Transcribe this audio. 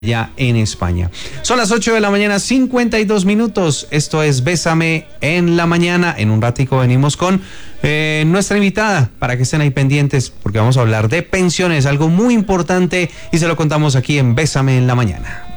ya en España. Son las 8 de la mañana, 52 minutos. Esto es Bésame en la mañana. En un ratico venimos con nuestra invitada para que estén ahí pendientes porque vamos a hablar de pensiones, algo muy importante y se lo contamos aquí en Bésame en la mañana.